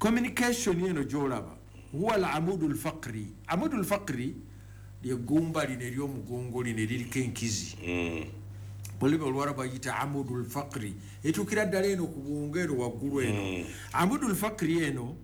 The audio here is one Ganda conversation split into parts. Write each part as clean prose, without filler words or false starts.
communication yeno jolaba huwa al-amudu al-faqri. Amudu al-faqri lyegumba lino eryomugongo lino eririko enkizi. Polime olwara bayita amudu al-faqri. Etukira ddala eno ku bwongero waggulu eno. Amudu al-faqri eno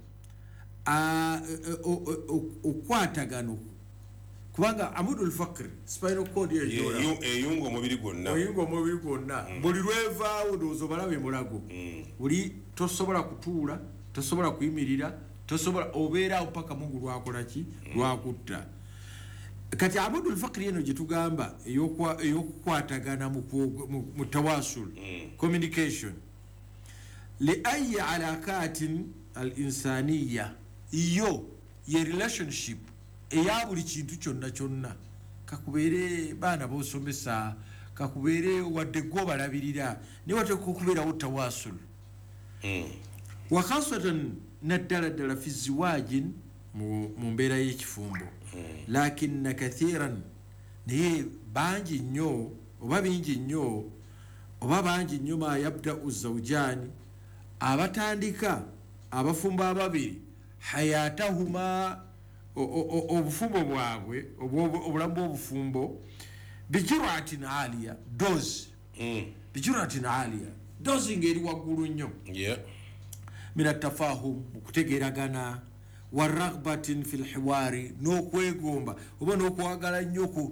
okwatagano kubanga amudu al-faqri spinal cord eyungo omubiri gwonna buli lwevaawo ndowooza balabe mulago buli tosobola kutuula tosobola kuyimirira tosobola obeera mpaka mungu lwakola ki lwakutta. Kati amudu al-faqri eno gye tugamba eyokukwatagana mu tawasul communication li ayi alakatin al-insaniya iyo ye relationship eya buli kintu kyonna kakubeere baana bosomesa kakubeere wadde gwo balabirira ne wateeka okubeerawo tawasul wa khasatan naddala fi ziwajin mu mbeera y'ekifumbo lakinna kathiran naye bangi nnyo oba bingi nnyo oba bangi nnyo ma yabda'u zawjani abatandika abafumbo ababiri hayatahuma obufumbo bwabwe obulamu bw'obufumbo bijuratin aliya bijuratin aliya dozi ngeri waggulu nnyo mina tafahum okutegeragana waragbatin fi lhiwari n'okwegomba oba n'okwagala nnyo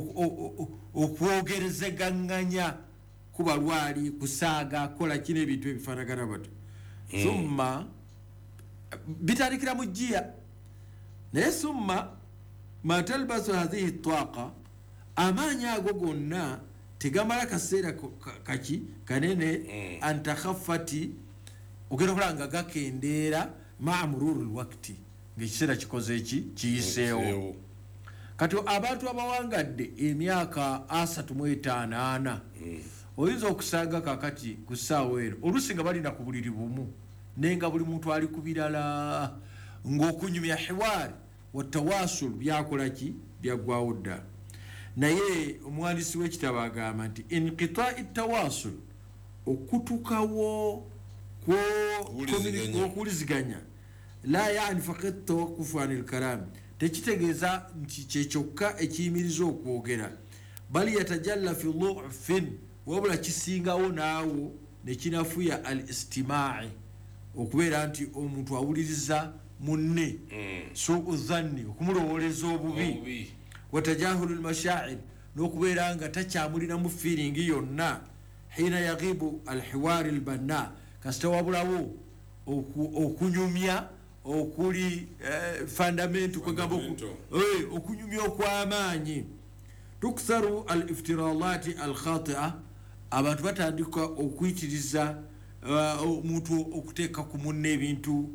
okwogerezeganganya ku balwali kusaaga kola kino ebintu ebifaanagana bato summa bitandikira mu jjiya naye summa ma talbasu hadhihi twaqa amaanyi ago gonna tegamala kaseera kaki kanene antakhaffati ogenda okulanga gakendeera maa mururu lwakti ng'ekiseera kikoze eki kiyiseewo. Kati abantu abawangadde emyaka 35 oyinza okusanga kakati ku ssaawa eno oluusi nga balina ku buliri bumu naye nga buli muntu ali ku birala ng'okunyumya hiwaari watawasul byakola ki byaggwawo ddala. Naye omuwandiisi w'ekitabo agamba nti inqitaa tawasul okutukawo okuwuliziganya la yaani faqat tawakkufu anil kalam tekitegeeza nti kyekyokka ekiyimiriza okwogera bali yatajalla fi dhufin wabula kisingawo naawo nekinafuya al istimaa'i okubeera nti omuntu awuliriza munne suu dhanni okumulowoleza obubi watajahulu lmashaa'ir n'okubeera nga takyamulinamu feeling yonna hina yaghibu alhiwaari albanna kasita wabulawo okunyumya okuli fundamental kwegamba okunyumya okw'amaanyi. Tuktharu al-iftiralati al-khati'a abantu batandika okuyitiriza omuntu okuteeka ku munne ebintu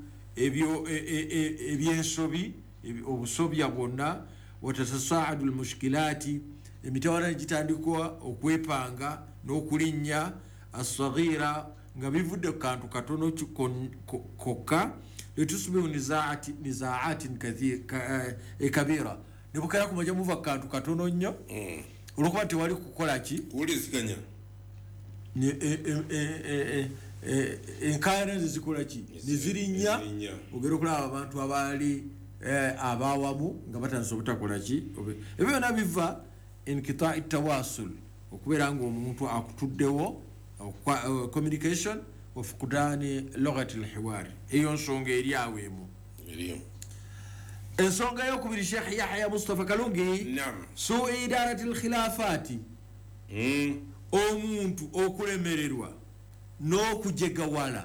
ebyensobi obusobya bwonna watatasaadu al-mushkilati emitawana gitandikwa okwepanga n'okulinnya as-saghira nga bivudde ku kantu katono kokka letusubihu nizaatin kabira nebukera kumaja muva kantu katono nnyo olwokuba tewali kukola ki kuwuliziganya enkaayana zikola ki nezirinnya ogera okulaba abantu abaali abawamu nga batandise obutakola ki ebyo byonna biva inqitaa tawasul okubeera nga omuntu akutuddewo communication of kudani lughat al-hiwari eyo nsonga eri aweemu ensonga y'okubiri Sheikh Yahya Mustafa Kalungi suu idarati al-khilafati omuntu okulemererwa n'okujegawala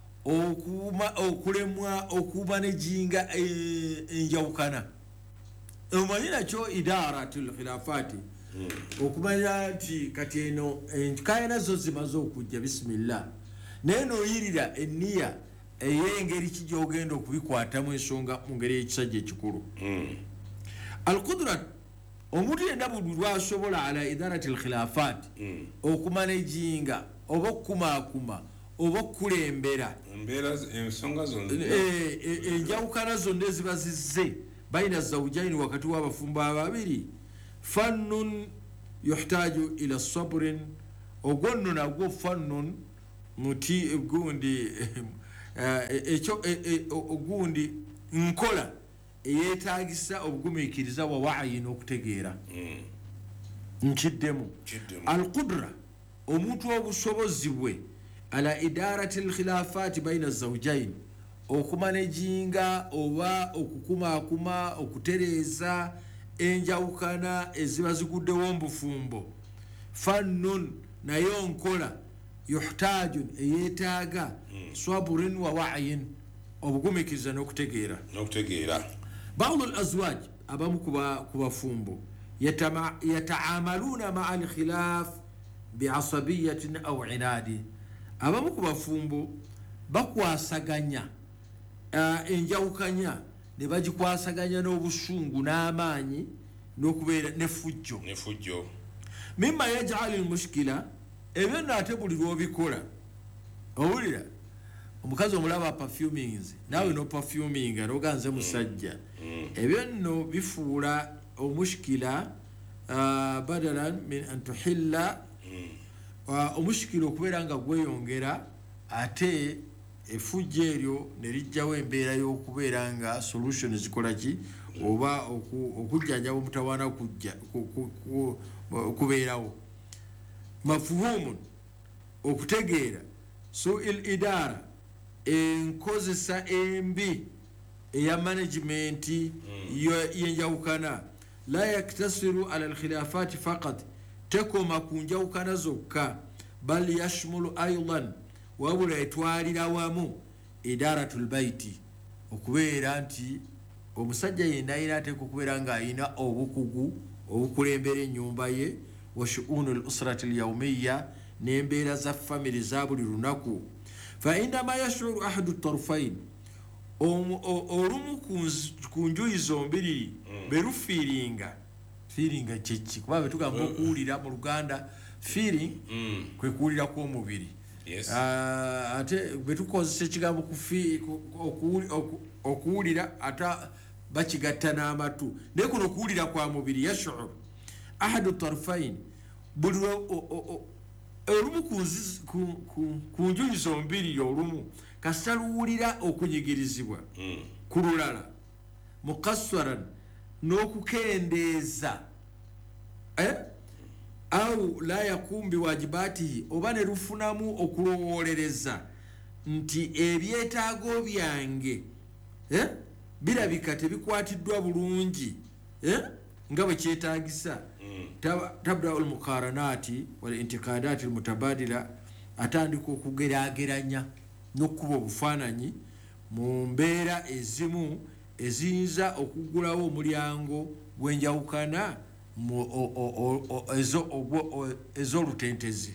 okulemwa okuba nejinga enjawukana omanyi nakyo idarati al-khilafati okumanya nti kati eno enkaya nazo zimaze okujja bismillah naye nooyirira enniya ey'engeri ki gy'ogenda okubikwatamu ensonga mu ngeri y'ekisajja ekikulu alqudrat omuntu yenna buli lwasobola ala idarati alkhilafat okumanejinga oba okukumaakuma oba okukulembera enjawukana zonna eziba zizze baina zawjaini wakati w'abafumbo ababiri fannun yuhtaju ila sabrin ogwo nno nagwo fannun muti gundi ekyo ogundi nkola eyetaagisa obugumiikiriza wa wa'yi n'okutegeera nkiddemu alqudra omuntu obusobozi bwe ala idarati alkhilafati baina zawjain okumanejinga oba okukumaakuma okutereeza enjawukana eziba ziguddewo mbufumbo fannun nayo nkola yuhtaajun eyeetaaga saburin wa wa'yin obugumikiriza n'okutegeera ba'd al-azwaj abamu ku bafumbo yata'amaluna ma'a al-khilaf bi'asabiyatin aw 'inadi abamu ku bafumbo bakwasaganya enjawukanya ne bagikwasaganya n'obusungu n'amaanyi n'okubeera nefujjo mimma yaj'al al-mushkila ebyo nate buli lw'obikola owulira omukazi omulaba perfumings naawe no perfuminga noganze musajja ebyo nno bifuula omushkila badalan min an tuhilla omushkila okubeera nga gweyongera ate efujja eryo ne lijjawo embeera y'okubeera nga solution zikolaki oba okujjanjaba omutawaana kubeerawo mafhumun okutegeera su'il idara enkozesa embi eya management yenjawukana la yaktasiru ala alkhilafati faqat tekoma ku njawukana zokka bal yashmulu aidan wabula etwalira wamu idaratul baiti okubeera nti omusajja yenna ayina ateeka okubeera nga ayina obukugu obukulembera ennyumba ye wa shu'unu al-usrati al-yawmiyya n'embeera za family za buli lunaku fa indama yashuru ahadu tarfain olumu ku njuyi zombiriri berufiiringa kyeki kuba betugamba okuwulira mu Luganda feeling kwe kuwulira kw'omubiri ate betukozesa ekigambo okuwulira ate bakigatta n'amatu naye kuno okuwulira kwa mubiri yashuru ahadu tarfain buli olumu ku njuyi zombiri olumu kasita luwulira okunyigirizibwa ku lulala mukassaran n'okukendeeza au la yakum biwajibatihi oba ne lufunamu okulowolereza nti ebyetaago byange birabika tebikwatiddwa bulungi nga bwe kyetaagisa tabda almukaranati wal intikadati almutabadila atandika okugeraageranya n'okuba obufaananyi mu mbeera ezimu eziyinza okugulawo omulyango gw'enjawukana ez'olutentezi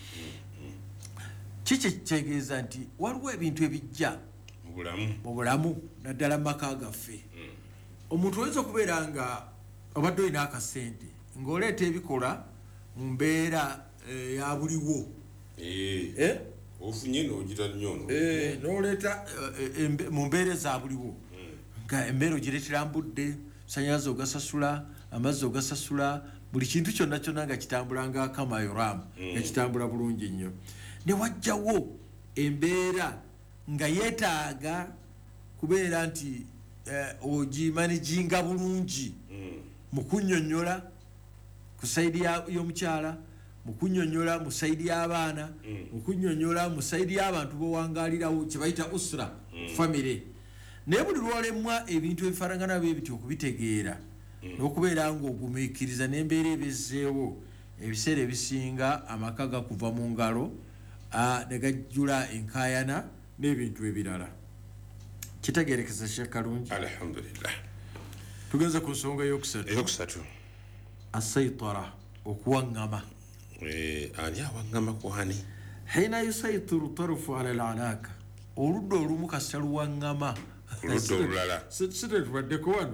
kiki kitegeeza nti waliwo ebintu ebijja mu bulamu naddala mu maka gaffe omuntu oyinza okubeera nga obadde olina akasente ng'oleeta ebikola mu mbeera ya buliwo ofunye n'ogira nnyo n'oleeta mu mbeera eza buliwo nga embeera ogireetera mbudde sanyalaze ogasasula amazzi ogasasula buli kintu kyonna kyonna nga kitambula nga kamayoramu nga kitambula bulungi nnyo ne wajjawo embeera nga yeetaaga kubeera nti ogimanijinga bulungi mu kunnyonnyola ku sayidi y'omukyala mu kunnyonnyola mu sayidi y'abaana mu kunnyonnyola mu sayidi y'abantu b'owangaalirawo kye bayita usra famire naye buli lwolemwa ebintu ebifaanagana bwebityo okubitegeera n'okubeera ng'ogumiikiriza n'embeera ebezzeewo ebiseera ebisinga amaka gakuva mu ngalo ne gajjula enkaayana n'ebintu ebirala kitegeerekeza Sheikh Kalungi alhamdulillah tugenze ku nsonga eyokusatu asaitara okuwaŋŋama ani awaŋŋama kwani hina yusaitiru tarufu ala al-anaka oludda olumu kasita luwaŋŋama oludda olulala sitetubaddeko wano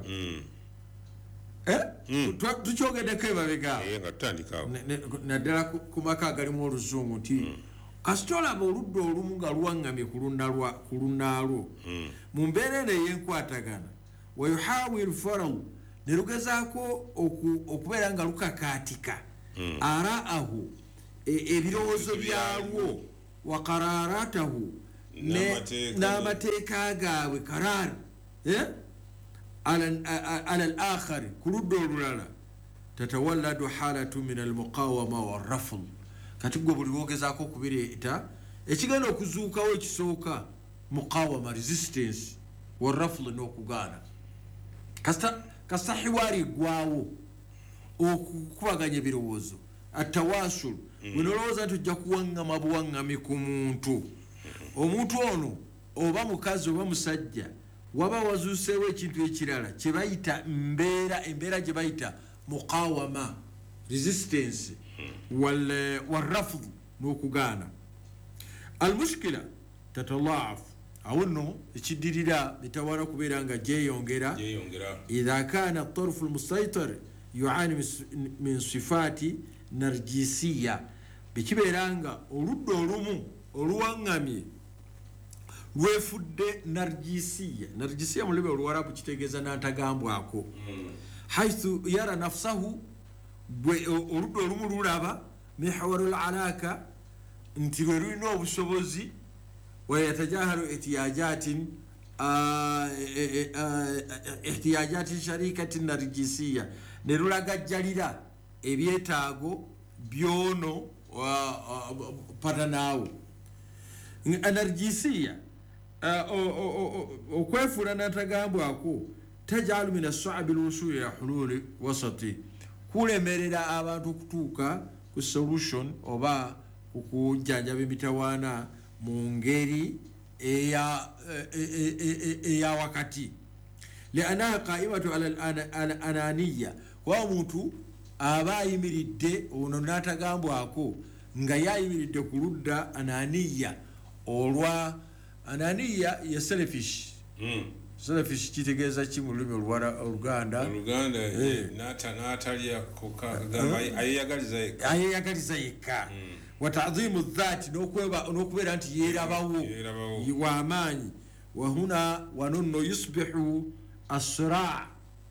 tukyogeddeko emabega nga tutandikaawo naddala ku maka agalimu oluzungu nti kasita olaba oludda olumu nga luwaŋŋamye ku lunnaalwo mu mbeera eno ey'enkwatagana wayuhawilu farawu ne lugezaako okubeera nga lukakaatika araahu ebirowoozo byalwo wa qararatahu n'amateeka gaabwe karaari ala al-akhari ku ludda olulala tatawalladu halatu min al-muqawama wa-rafd kati gwe buli lwogezaako okubireeta ekigenda okuzuukawo ekisooka muqawama resistance wa-rafd n'okugaana kasita hiwaari eggwawo okukubaganya ebirowoozo atawasul bwe nolowooza nti ojja kuwaŋŋama buwaŋŋami ku muntu omuntu ono oba mukazi oba musajja waba wazuuseewo ekintu ekirala kyebayita embeera gye bayita muqawama resistance warrafd n'okugaana almushkila tatalaafu awo nno ekiddirira bitawala kubeera nga gyeyongera idha kana tarfu almusaytir yuani min sifaati narjisiya bekibeera nga oludda olumu oluwaŋŋamye lwefudde narjisiya mu lulimi oluwarabu kitegeeza n'antagambwako haithu yara nafsahu oludda olumu lulaba mihwaru lalaka nti lwe lulina obusobozi wayatajahalu ihtiyajatin sharikati narjisiya ne lulagajjalira ebyetaago byono patanaawo narjisiya okwefuula n'atagambwako tajalu min assabi lwusuli ya hululi wasati kulemerera abantu okutuuka ku solution oba okujjanjaba emitawaana mu ngeri eya wakati lianaha qaimatu ala ananiya kuba omuntu aba ayimiridde ono n'atagambwako nga yayimiridde ku ludda ananiya olwa ananiya ye selfish selfish kitegeeza ki mu lulimi oluganda ayeyagaliza yekka wa ta'dhimu dhati n'okubeera nti yeerabawo wamaanyi wahuna wanonno yusbihu asra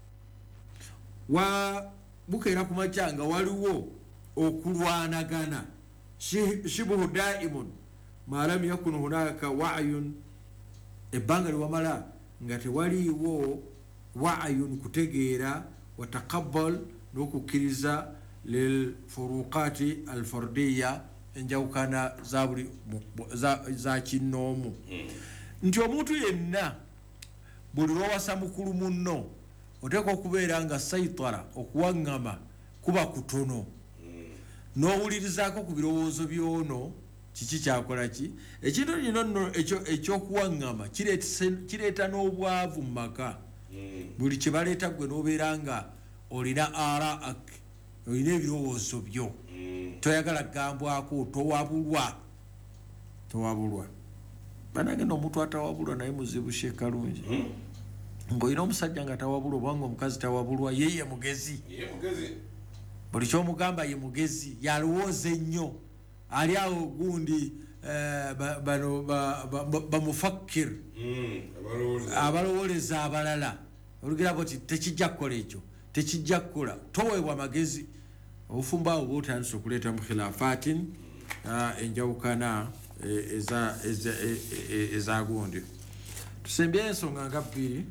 wa bukeera ku makya nga waliwo okulwanagana shibuhu daimun ma lam yakun hunaka wa'yun ebbanga liwamala nga tewaliiwo wa'yun kutegeera wa taqabbal n'okukkiriza lilfuruqati alfardiya enjawukana za kinnoomu nti omuntu yenna buli lwawasa mukulu munno oteeka okubeera nga saitara okuwaŋŋama kuba kutono n'owulirizaako ku birowoozo byono kiki kyakola ki ekintu kino nno ekyokuwaŋŋama kireeta n'obwavu mu maka buli kye baleeta gwe n'obeera nga olina araak olina ebirowoozo byo toyagala kugambwako towabulwa banagenda omuntu atawabulwa naye muzibu shekalungi ng'olina omusajja nga tawabulwa obanga omukazi tawabulwa yeye mugezi buli kyomugamba ye mugezi yalowooza ennyo ali awo gundi bamufakkir abalowoleza abalala olugirako ti tekijja kukola ekyo tekijja kukola toweebwa magezi obufumba awo bwotandisa okuleeta mu khilafaatin enjawukana eza gundi tusembyeyo ensonga nga bbiri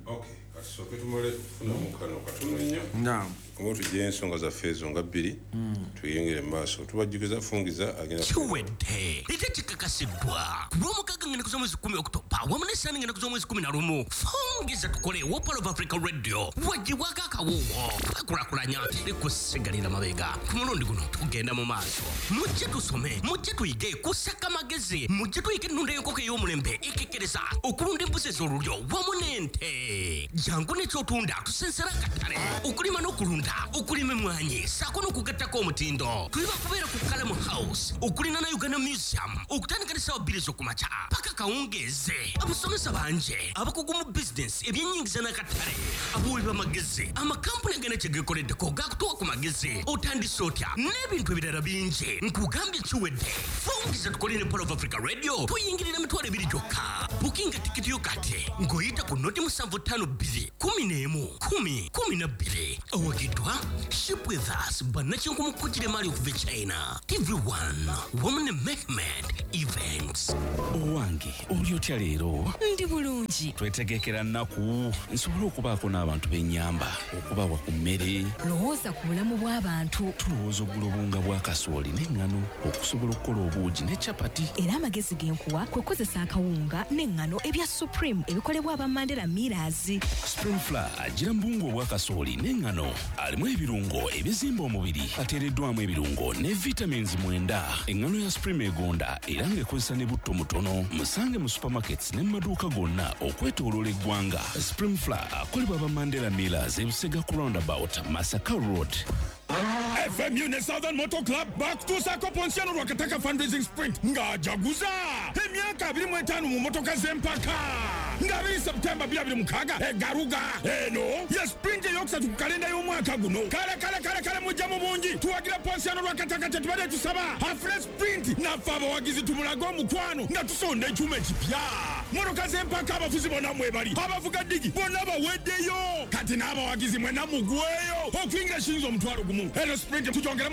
tujja ensonga zaffe ezo nga bbiri tuyongere maaso tubajjukiza fungiza agenda kiwedde ate kikakasiddwa ku lw'omukaaga ngenda kuza omwezi 10 Oktoba wamu n'essaani ngenda kuza omwezi 11 fungiza tukole Wopal of Africa Radio wagibwako akawuuwo twakulakulanya tekusigalira mabega ku mulundi guno tugenda mu maaso mujje tusome mujje tuyige kusaka magezi mujje tuyige ennunda y'enkoko ey'omulembe ekekereza okulunda embuzi ez'olulyo wamu n'ente jangu n'ekyotunda tusensera akatale okulima n'okulunda okulima emmwanyi saako n'okugattako omutindo tuliba kubeera ku Kalamu House okulina na Uganda Museum okutandika n'essaawa 2 ez'okumakya paka kawungeeze abasomesa banje abakugu mu bizinesi ebyennyingiza n'akatale abawi b'amagezi amakampuni agenda kye geekoleddeko gaakutuwa ku magezi otandise otya n'ebintu ebirala bingi nkugambye kiwedde fungiza tukole ne Wopal of Africa Radio tuyingirira emitwalo 2 gyokka bukinga tikiti yo kati ng'oyita ku noti 752 2 11 10 12 awagidwa Ship with Us banachinko mukujire mali okuva China. TV1 Women Mehmed Events. Owange olyotya leero? Ndi bulungi. Twetegekera nnaku nsobola okubaako n'abantu b'ennyamba okubawa ku mmere. Lowooza ku bulamu bw'abantu. Tulowooza oggula obunga bwa kasooli n'eŋŋano okusobola okukola obuugi ne capati. Era amagezi genkuwa kwe kukozesa akawunga n'eŋŋano ebya Supreme ebikolebwa aba Mandela Millers. Spring Flour agira mbungu obwa kasooli n'eŋŋano alimu ebirungo ebizimba omubiri ateereddwamu ebirungo ne vitamins 9. Eŋŋano ya Supreme egonda era ng'ekozesa ne butto mutono. Musange mu supermarkets ne mu maduuka gonna okwetooloola eggwanga. Spring Flour akolebwa aba Mandela Millers e Busega ku roundabout Masaka Road. FMU ne Southern Motor Club bakutuusa Ponsiano Rwakataka fundraising sprint ng'ajaguza emyaka 25 mu motoka z'empaka nga 2 September 2026 egaruga eno ya sprint ey'okusatu ku kalenda y'omwaka guno. Kale mujja mu bungi tuwagira Ponsiano Rwakataka tetubadde tusaba afre sprint naffe abawagizi tumulaga omukwano nga tusonda ekyuma ekipya. Motoka z'empaka abafuzi bonna mwebali abavuga digi bonna baweddeyo kati n'abawagizi mwenna mugweyo okuyingira shins omutwalo gumu. Eno sprint tujongera